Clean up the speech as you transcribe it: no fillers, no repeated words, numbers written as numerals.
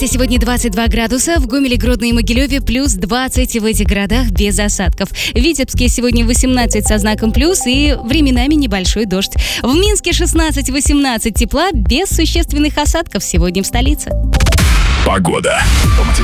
Бресте сегодня 22 градуса, в Гомеле, Гродно и Могилеве плюс 20 в этих городах без осадков. В Витебске сегодня 18 со знаком плюс и временами небольшой дождь. В Минске 16-18 тепла без существенных осадков сегодня в столице. Погода.